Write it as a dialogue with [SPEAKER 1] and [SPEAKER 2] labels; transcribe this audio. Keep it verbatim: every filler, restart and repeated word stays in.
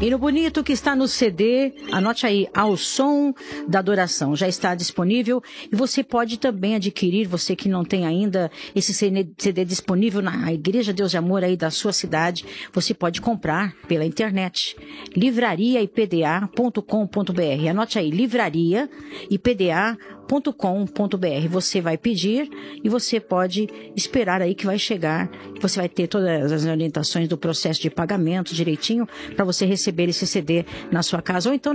[SPEAKER 1] E no bonito que está no C D, anote aí, Ao Som da Adoração, já está disponível e você pode também adquirir, você que não tem ainda esse C D disponível na Igreja Deus de Amor aí da sua cidade, você pode comprar pela internet, livraria I P D A ponto com ponto B R, anote aí, livraria I P D A ponto com ponto B R, você vai pedir e você pode esperar aí que vai chegar, você vai ter todas as orientações do processo de pagamento direitinho para você receber esse C D na sua casa, ou então